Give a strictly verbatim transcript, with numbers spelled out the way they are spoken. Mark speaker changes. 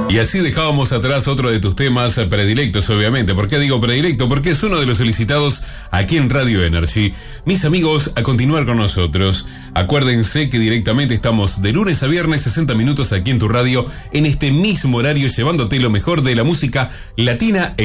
Speaker 1: Y así dejábamos atrás otro de tus temas predilectos, obviamente. ¿Por qué digo predilecto? Porque es uno de los solicitados aquí en Radio Energy. Mis amigos, a continuar con nosotros. Acuérdense que directamente estamos de lunes a viernes, sesenta minutos aquí en tu radio, en este mismo horario, llevándote lo mejor de la música latina e